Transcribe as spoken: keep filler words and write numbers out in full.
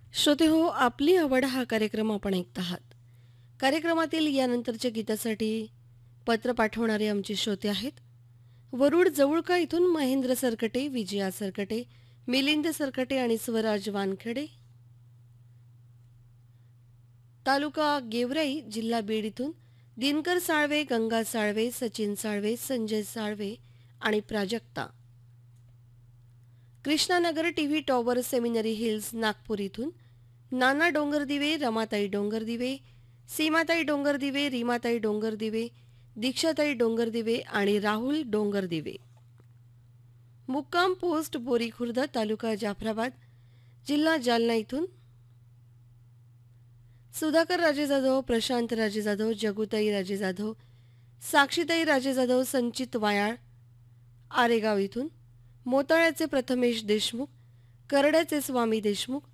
श्रोते हो, आपली आवड हा कार्यक्रम आपण ऐकत आहात. कार्यक्रमातील यानंतरच्या गीतासाठी पत्र पाठवणारे आमचे श्रोते आहेत. वरुड जवळका इथून महेंद्र सरकटे, विजया सरकटे, मिलिंद सरकटे आणि स्वराज वानखेडे. तालुका गेवराई, जिल्हा बीड इथून दिनकर साळवे, गंगा साळवे, सचिन साळवे, संजय साळवे आणि Prajakta. Krishnanagar TV tower, seminary hills, Nagpur इथून नाना डोंगरदिवे, रमाताई डोंगरदिवे, सीमाताई डोंगरदिवे, रीमाताई डोंगरदिवे, दीक्षाताई डोंगरदिवे आणि राहुल डोंगरदिवे. मुक्काम पोस्ट बोरी खुर्द, तालुका जाफराबाद, जिल्हा जालना इथून सुधाकर राजे जाधव, प्रशांत राजे जाधव, जगुताई राजे जाधव, साक्षीताई राजे जाधव, संचित वायाळ, आरेगाव इथून मोताळ्याचे प्रथमेश देशमुख, करड्याचे स्वामी देशमुख,